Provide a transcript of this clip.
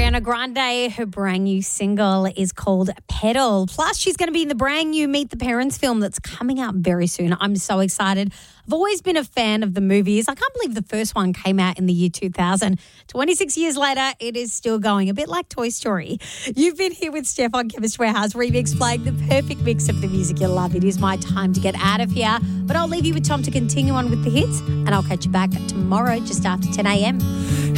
Ariana Grande, her brand new single is called Pedal. Plus, she's going to be in the brand new Meet the Parents film that's coming out very soon. I'm so excited. I've always been a fan of the movies. I can't believe the first one came out in the year 2000. 26 years later, it is still going, a bit like Toy Story. You've been here with Steph on Chemist Warehouse Remix, playing the perfect mix of the music you love. It is my time to get out of here, but I'll leave you with Tom to continue on with the hits, and I'll catch you back tomorrow just after 10 a.m.